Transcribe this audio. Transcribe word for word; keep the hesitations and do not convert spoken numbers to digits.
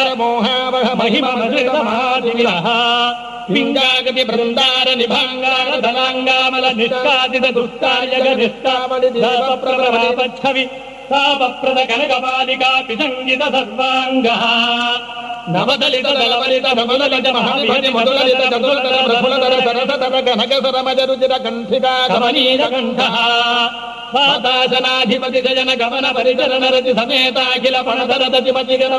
మోహావహ మహిమ మధురిత మహాదివిలః పింగాగతి బృందార నిభాంగార ధనాంగామల నిష్కాదిత దుష్టాయగ నిష్కామణి దేవ ప్రభవపచ్చవి తాపప్రద కనకపాలికా పిసంగిత సర్వాంగః నవదలిత దళవలిత నవలలిత మహావిభజి మధులలిత చతులధర ప్రఫుల్లధర సరసధర కనక సరమజరుచిర కంఠికా కమనీయ కంఠః వాతాసనాధిపతి జన గమన పరిచరణ రతి సమేతాఖిల పణధర దతిమతిగణ